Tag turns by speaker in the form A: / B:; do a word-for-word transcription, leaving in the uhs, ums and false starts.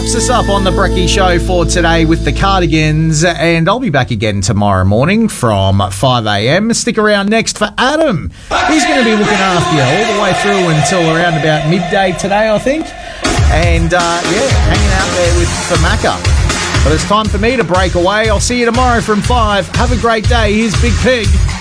A: wraps us up on the Brekkie Show for today with the Cardigans, and I'll be back again tomorrow morning from five a.m. Stick around next for Adam. He's going to be looking after you all the way through until around about midday today, I think. And, uh, yeah, hanging out there with Famaka. But it's time for me to break away. I'll see you tomorrow from five. Have a great day. Here's Big Pig.